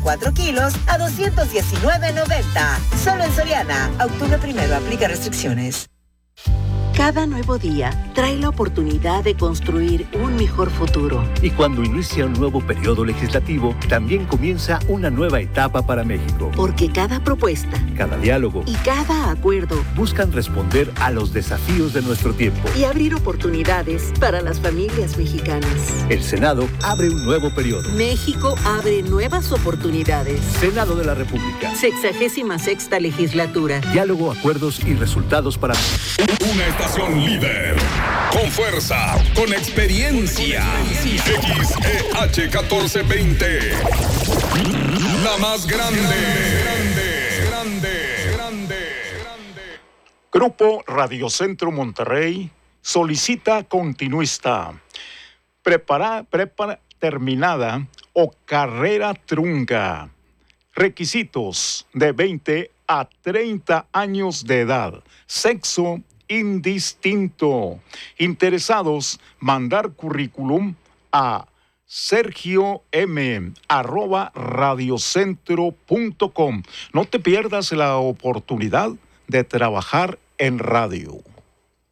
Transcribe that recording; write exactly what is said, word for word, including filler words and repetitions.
cuatro kilos a doscientos diecinueve noventa. Solo en Soriana. A octubre primero, aplica restricciones. Cada nuevo día trae la oportunidad de construir un mejor futuro. Y cuando inicia un nuevo periodo legislativo, también comienza una nueva etapa para México. Porque cada propuesta, cada diálogo y cada acuerdo buscan responder a los desafíos de nuestro tiempo y abrir oportunidades para las familias mexicanas. El Senado abre un nuevo periodo. México abre nuevas oportunidades. Senado de la República. Sexagésima sexta legislatura. Diálogo, acuerdos y resultados para... Una estación líder, con fuerza, con experiencia. X E H catorce veinte, la más grande, grande, grande, grande. Grupo Radio Centro Monterrey solicita continuista, prepara, prepara, terminada o carrera trunca. Requisitos de veinte a treinta años de edad, sexo indistinto. Interesados, mandar currículum a sergio m arroba radiocentro punto com. No te pierdas la oportunidad de trabajar en radio.